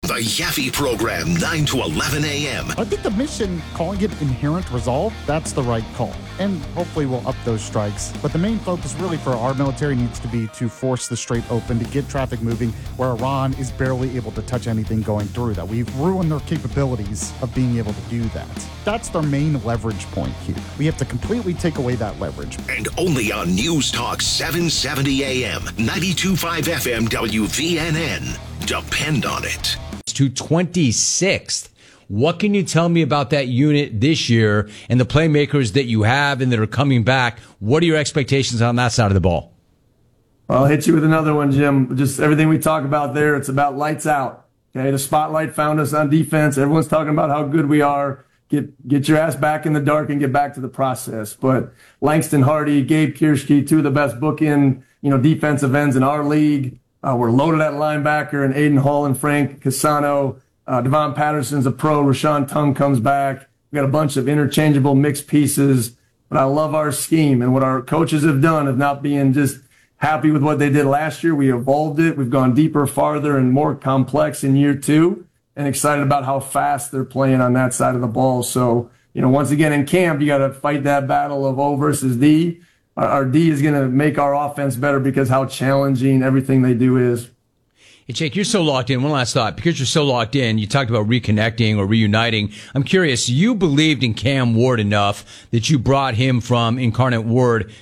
The Yaffe Program, 9 to 11 a.m. I think the mission, calling it Inherent Resolve, that's the right call. And hopefully we'll up those strikes. But the main focus really for our military needs to be to force the Strait open, to get traffic moving, where Iran is barely able to touch anything going through that. We've ruined their capabilities of being able to do that. That's their main leverage point here. We have to completely take away that leverage. And only on News Talk 770 AM, 92.5 FM WVNN. Depend on it. To 26th. What can you tell me about that unit this year and the playmakers that you have and that are coming back? What are your expectations on that side of the ball? I'll hit you with another one, Jim. Just everything we talk about there, it's about lights out. Okay, the spotlight found us on defense. Everyone's talking about how good we are. Get your ass back in the dark and get back to the process. But Langston Hardy, Gabe Kirschke, two of the best bookend, defensive ends in our league. We're loaded at linebacker, and Aiden Hall and Frank Cassano. Devon Patterson's a pro. Rashawn Tung comes back. We got a bunch of interchangeable mixed pieces. But I love our scheme and what our coaches have done of not being just happy with what they did last year. We evolved it. We've gone deeper, farther, and more complex in year two, and excited about how fast they're playing on that side of the ball. So, once again, in camp, you got to fight that battle of O versus D. Our D is going to make our offense better because how challenging everything they do is. Hey, Jake, you're so locked in. One last thought. Because you're so locked in, you talked about reconnecting or reuniting. I'm curious, you believed in Cam Ward enough that you brought him from Incarnate Word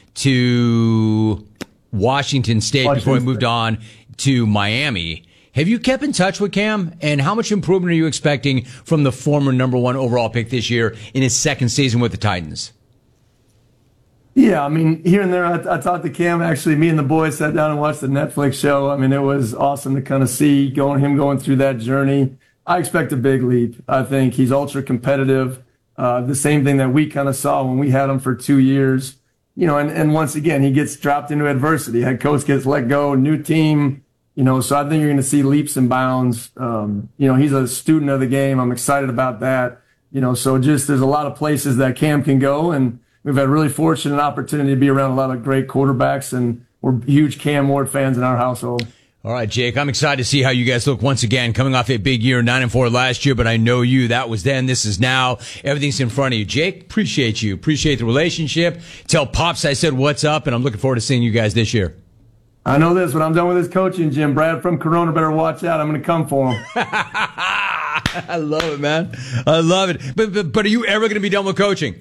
to Washington State before he moved on to Miami. Have you kept in touch with Cam? And how much improvement are you expecting from the former number 1 overall pick this year in his second season with the Titans? Yeah, here and there, I talked to Cam. Actually, me and the boys sat down and watched the Netflix show. It was awesome to kind of see him going through that journey. I expect a big leap. I think he's ultra competitive. The same thing that we kind of saw when we had him for 2 years. And once again, he gets dropped into adversity. Head coach gets let go, new team. So I think you're going to see leaps and bounds. He's a student of the game. I'm excited about that. So just there's a lot of places that Cam can go, and we've had really fortunate opportunity to be around a lot of great quarterbacks, and we're huge Cam Ward fans in our household. All right, Jake, I'm excited to see how you guys look once again, coming off a big year, 9-4 last year, but I know you. That was then. This is now. Everything's in front of you. Jake, appreciate you. Appreciate the relationship. Tell Pops I said what's up, and I'm looking forward to seeing you guys this year. I know this. When I'm done with this coaching, Jim, Brad from Corona better watch out. I'm going to come for him. I love it, man. I love it. But are you ever going to be done with coaching?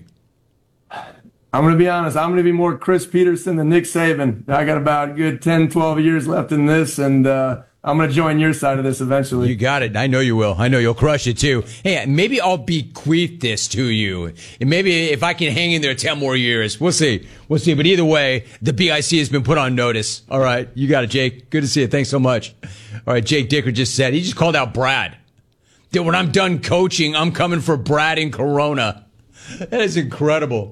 I'm going to be honest. I'm going to be more Chris Peterson than Nick Saban. I got about a good 10, 12 years left in this, and I'm going to join your side of this eventually. You got it. I know you will. I know you'll crush it, too. Hey, maybe I'll bequeath this to you. And maybe if I can hang in there 10 more years. We'll see. We'll see. But either way, the BIC has been put on notice. All right. You got it, Jake. Good to see you. Thanks so much. All right. Jake Dicker just said, he just called out Brad. That when I'm done coaching, I'm coming for Brad in Corona. That is incredible.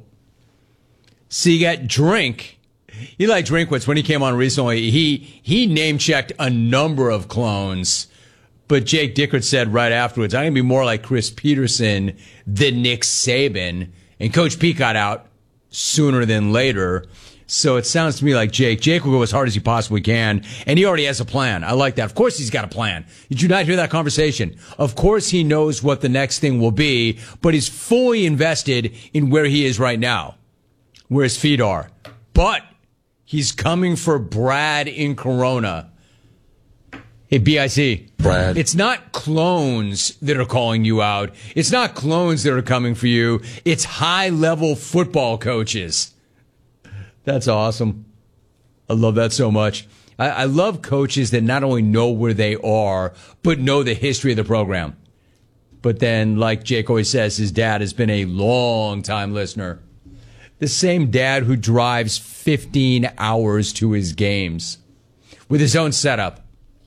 So you got Drink. Eli Drinkwitz, when he came on recently, he name-checked a number of clones. But Jake Dickert said right afterwards, I'm going to be more like Chris Peterson than Nick Saban. And Coach P got out sooner than later. So it sounds to me like Jake will go as hard as he possibly can. And he already has a plan. I like that. Of course he's got a plan. Did you not hear that conversation? Of course he knows what the next thing will be, but he's fully invested in where he is right now, where his feet are. But he's coming for Brad in Corona. Hey, BIC. Brad. It's not clones that are calling you out. It's not clones that are coming for you. It's high-level football coaches. That's awesome. I love that so much. I love coaches that not only know where they are, but know the history of the program. But then, like Jake always says, his dad has been a long-time listener. The same dad who drives 15 hours to his games with his own setup.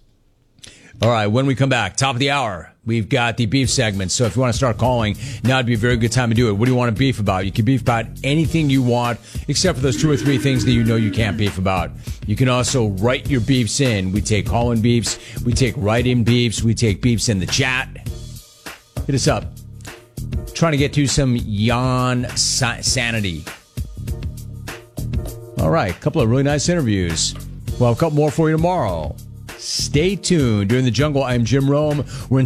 All right, when we come back, top of the hour, we've got the beef segment. So if you want to start calling, now would be a very good time to do it. What do you want to beef about? You can beef about anything you want, except for those 2 or 3 things that you know you can't beef about. You can also write your beefs in. We take call-in beefs. We take write-in beefs. We take beefs in the chat. Hit us up. Trying to get to some Jan sanity. All right, a couple of really nice interviews. We'll have a couple more for you tomorrow. Stay tuned. During the Jungle, I'm Jim Rome. We're in